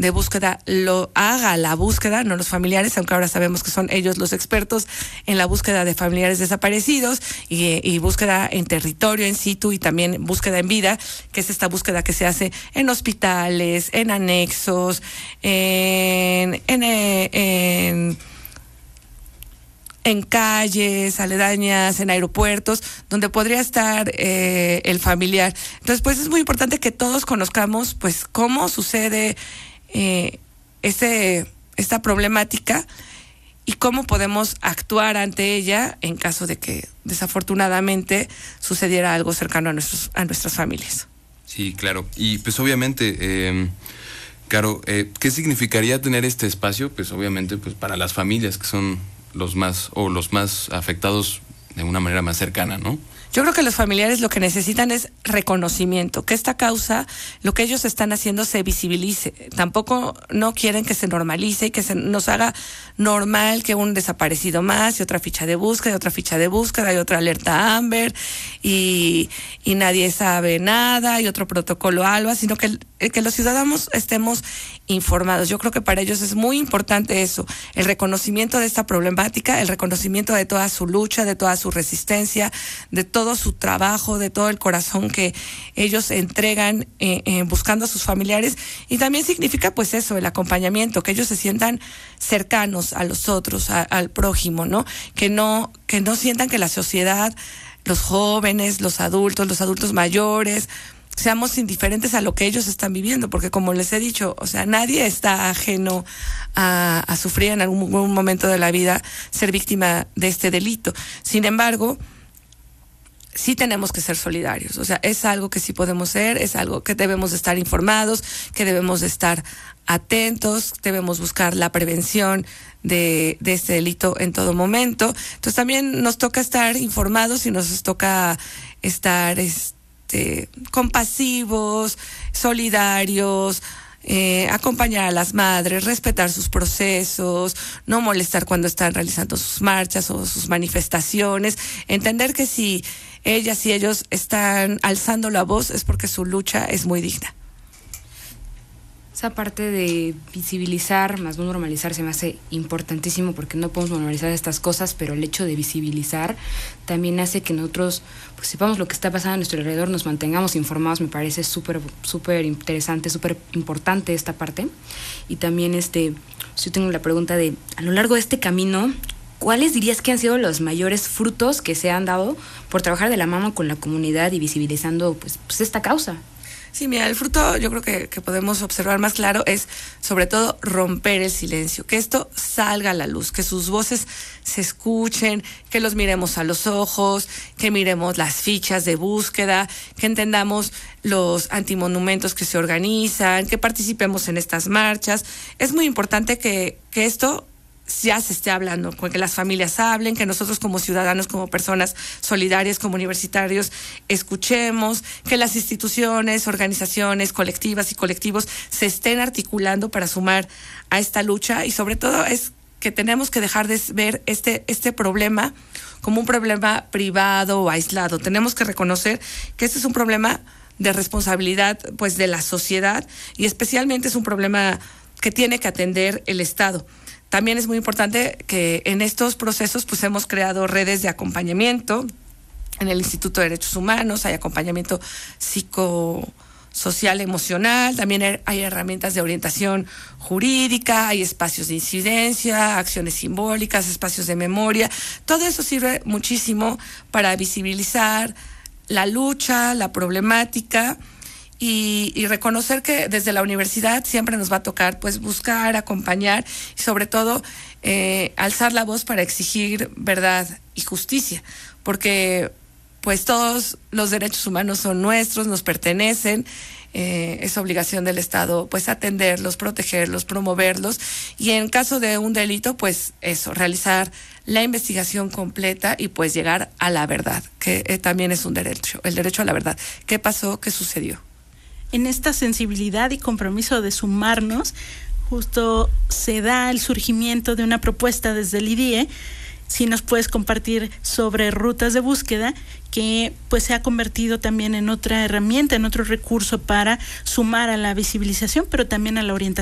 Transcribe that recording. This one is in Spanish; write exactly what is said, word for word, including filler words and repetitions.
de búsqueda lo haga la búsqueda, no los familiares, aunque ahora sabemos que son ellos los expertos en la búsqueda de familiares desaparecidos y, y búsqueda en territorio, in situ, y también búsqueda en vida, que es esta búsqueda que se hace en hospitales, en anexos, en, en, en en calles aledañas, en aeropuertos, donde podría estar eh, el familiar. Entonces, pues es muy importante que todos conozcamos, pues, cómo sucede eh, este, esta problemática y cómo podemos actuar ante ella en caso de que desafortunadamente sucediera algo cercano a nuestros a nuestras familias. Sí, claro. Y pues obviamente, eh, Caro, eh, ¿qué significaría tener este espacio? Pues obviamente, pues para las familias que son los más o los más afectados de una manera más cercana, ¿no? Yo creo que los familiares lo que necesitan es reconocimiento, que esta causa, lo que ellos están haciendo, se visibilice. Tampoco no quieren que se normalice y que se nos haga normal que un desaparecido más y otra ficha de búsqueda, y otra ficha de búsqueda y otra alerta Amber y, y nadie sabe nada y otro protocolo ALBA, sino que, que los ciudadanos estemos informados. Yo creo que para ellos es muy importante eso, el reconocimiento de esta problemática, el reconocimiento de toda su lucha, de toda su resistencia, de todo todo su trabajo, de todo el corazón que ellos entregan eh, eh, buscando a sus familiares, y también significa pues eso, el acompañamiento, que ellos se sientan cercanos a los otros, a, al prójimo, ¿no? Que no, que no sientan que la sociedad, los jóvenes, los adultos, los adultos mayores, seamos indiferentes a lo que ellos están viviendo, porque como les he dicho, o sea, nadie está ajeno a, a sufrir en algún, algún momento de la vida ser víctima de este delito. Sin embargo, sí tenemos que ser solidarios, o sea, es algo que sí podemos ser, es algo que debemos de estar informados, que debemos de estar atentos, debemos buscar la prevención de, de este delito en todo momento. Entonces también nos toca estar informados y nos toca estar este, compasivos, solidarios, Eh, acompañar a las madres, respetar sus procesos, no molestar cuando están realizando sus marchas o sus manifestaciones, entender que si ellas y ellos están alzando la voz es porque su lucha es muy digna. Esa parte de visibilizar, más no normalizar, se me hace importantísimo, porque no podemos normalizar estas cosas, pero el hecho de visibilizar también hace que nosotros pues sepamos lo que está pasando a nuestro alrededor, nos mantengamos informados. Me parece súper súper interesante, súper importante esta parte. Y también este, yo tengo la pregunta de, a lo largo de este camino, ¿cuáles dirías que han sido los mayores frutos que se han dado por trabajar de la mano con la comunidad y visibilizando pues, pues esta causa? Sí, mira, el fruto yo creo que, que podemos observar más claro es sobre todo romper el silencio, que esto salga a la luz, que sus voces se escuchen, que los miremos a los ojos, que miremos las fichas de búsqueda, que entendamos los antimonumentos que se organizan, que participemos en estas marchas. Es muy importante que, que esto ya se esté hablando, que las familias hablen, que nosotros como ciudadanos, como personas solidarias, como universitarios, escuchemos, que las instituciones, organizaciones, colectivas y colectivos se estén articulando para sumar a esta lucha, y sobre todo es que tenemos que dejar de ver este, este problema como un problema privado o aislado. Tenemos que reconocer que este es un problema de responsabilidad pues de la sociedad, y especialmente es un problema que tiene que atender el Estado. También es muy importante que en estos procesos pues hemos creado redes de acompañamiento. En el Instituto de Derechos Humanos hay acompañamiento psicosocial, emocional, también hay herramientas de orientación jurídica, hay espacios de incidencia, acciones simbólicas, espacios de memoria. Todo eso sirve muchísimo para visibilizar la lucha, la problemática, Y, y reconocer que desde la universidad siempre nos va a tocar pues buscar, acompañar y sobre todo eh, alzar la voz para exigir verdad y justicia, porque pues todos los derechos humanos son nuestros, nos pertenecen, eh, es obligación del Estado pues atenderlos, protegerlos, promoverlos, y en caso de un delito pues eso, realizar la investigación completa y pues llegar a la verdad, que eh, también es un derecho, el derecho a la verdad. ¿Qué pasó? ¿Qué sucedió? En esta sensibilidad y compromiso de sumarnos, justo se da el surgimiento de una propuesta desde el I D I E. Si nos puedes compartir sobre rutas de búsqueda, que pues se ha convertido también en otra herramienta, en otro recurso para sumar a la visibilización, pero también a la orientación